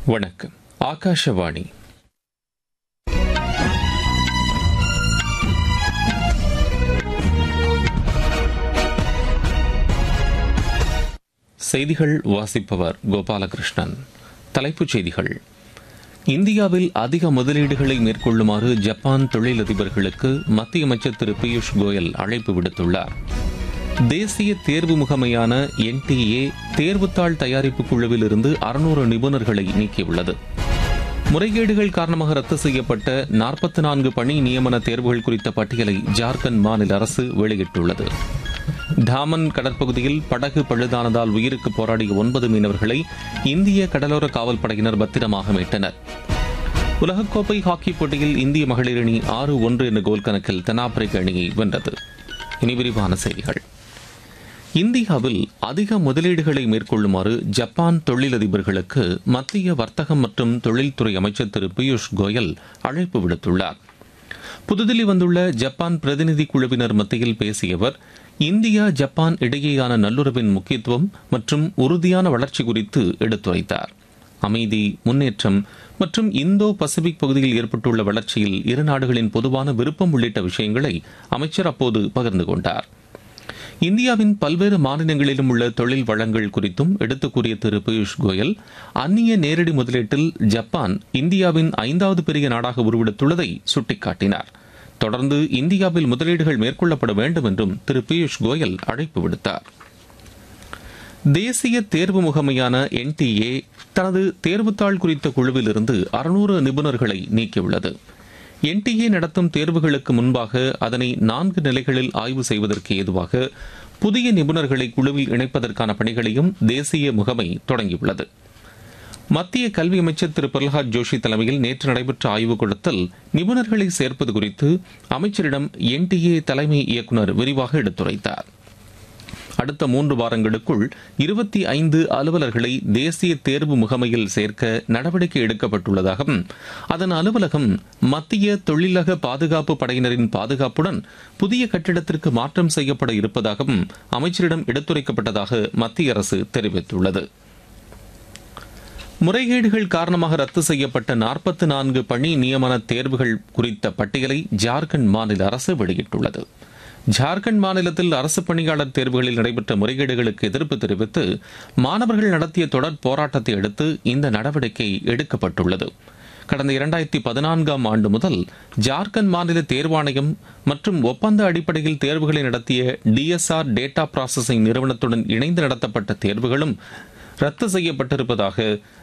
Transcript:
வணக்கம். ஆகாஷவாணி. செய்திகள் வாசிப்பவர் கோபாலகிருஷ்ணன். தலைப்புச் செய்திகள். இந்தியாவில் அதிக முதலீடுகளை மேற்கொள்ளுமாறு ஜப்பான் தொழிலதிபர்களுக்கு மத்திய அமைச்சர் திரு பியூஷ் கோயல் அழைப்பு விடுத்துள்ளார். தேசிய தேர்வு முகமையான NTA தேர்வுத்தாள் தயாரிப்பு குழுவில் இருந்து 600 நிபுணர்களை நீக்கியுள்ளது. முறைகேடுகள் காரணமாக ரத்து செய்யப்பட்ட 44 பணி நியமன தேர்வுகள் குறித்த பட்டியலை ஜார்க்கண்ட் மாநில அரசு வெளியிட்டுள்ளது. டாமன் கடற்பகுதியில் படகு பழுதானதால் உயிருக்கு போராடிய 9 மீனவர்களை இந்திய கடலோர காவல்படையினர் பத்திரமாக மீட்டனர். உலகக்கோப்பை ஹாக்கி போட்டியில் இந்திய மகளிர் அணி 6-1 என்ற கோல் கணக்கில் தென்னாப்பிரிக்க அணியை வென்றது. இனி விரிவான செய்திகள். இந்தியாவில் அதிக முதலீடுகளை மேற்கொள்ளுமாறு ஜப்பான் தொழிலதிபர்களுக்கு மத்திய வர்த்தகம் மற்றும் தொழில்துறை அமைச்சர் திரு பியூஷ் கோயல் அழைப்பு விடுத்துள்ளார். புதுதில்லி வந்துள்ள ஜப்பான் பிரதிநிதி குழுவினர் மத்தியில் பேசிய அவர், இந்தியா ஜப்பான் இடையேயான நல்லுறவின் முக்கியத்துவம் மற்றும் உறுதியான வளர்ச்சி குறித்து எடுத்துரைத்தார். அமைதி, முன்னேற்றம் மற்றும் இந்தோ பசிபிக் பகுதியில் ஏற்பட்டுள்ள வளர்ச்சியில் இரு நாடுகளின் பொதுவான விருப்பம் உள்ளிட்ட விஷயங்களை அமைச்சர் அப்போது பகிர்ந்து கொண்டார். இந்தியாவின் பல்வேறு மாநிலங்களிலும் உள்ள தொழில் வளங்கள் குறித்தும் எடுத்துக் கூறிய திரு பியூஷ் கோயல், அந்நிய நேரடி முதலீட்டில் ஜப்பான் இந்தியாவின் 5வது பெரிய நாடாக உருவெடுத்துள்ளதை சுட்டிக்காட்டினார். தொடர்ந்து இந்தியாவில் முதலீடுகள் மேற்கொள்ளப்பட வேண்டும் என்றும் திரு பியூஷ் கோயல் அழைப்பு விடுத்தார். தேசிய தேர்வு முகமையான NTA தனது தேர்வுத்தாள் குறித்த குழுவில் இருந்து 600 நிபுணர்களை நீக்கியுள்ளது. NTA நடத்தும் தேர்வுகளுக்கு முன்பாக அதனை 4 நிலைகளில் ஆய்வு செய்வதற்கு ஏதுவாக புதிய நிபுணர்களை குழுவில் இணைப்பதற்கான பணிகளையும் தேசிய முகமை தொடங்கியுள்ளது. மத்திய கல்வி அமைச்சர் திரு பிரகலாத் ஜோஷி தலைமையில் நேற்று நடைபெற்ற ஆய்வுக் கூட்டத்தில் நிபுணர்களை சேர்ப்பது குறித்து அமைச்சரிடம் NTA தலைமை இயக்குநர் விரிவாக எடுத்துரைத்தார். அடுத்த 3 வாரங்களுக்குள் 25 அலுவலர்களை தேசிய தேர்வு முகமையில் சேர்க்க நடவடிக்கை எடுக்கப்பட்டுள்ளதாகவும், அதன் அலுவலகம் மத்திய தொழிலக பாதுகாப்பு படையினரின் பாதுகாப்புடன் புதிய கட்டிடத்திற்கு மாற்றம் செய்யப்பட இருப்பதாகவும் அமைச்சரிடம் எடுத்துரைக்கப்பட்டதாக மத்திய அரசு தெரிவித்துள்ளது. முறைகேடுகள் காரணமாக ரத்து செய்யப்பட்ட 44 பணி நியமன தேர்வுகள் குறித்த பட்டியலை ஜார்க்கண்ட் மாநில அரசு வெளியிட்டுள்ளது. ஜார்க்கண்ட் மாநிலத்தில் அரசு பணியாளர் தேர்வுகளில் நடைபெற்ற முறைகேடுகளுக்கு எதிர்ப்பு தெரிவித்து மாணவர்கள் நடத்திய தொடர் போராட்டத்தை அடுத்து இந்த நடவடிக்கை எடுக்கப்பட்டுள்ளது. கடந்த 2014ஆம் ஆண்டு முதல் ஜார்க்கண்ட் மாநில தேர்வாணையம் மற்றும் ஒப்பந்த அடிப்படையில் தேர்வுகளை நடத்திய DSR டேட்டா ப்ராசஸிங் நிறுவனத்துடன் இணைந்து நடத்தப்பட்ட தேர்வுகளும் ரத்து செய்யப்பட்டிருப்பதாக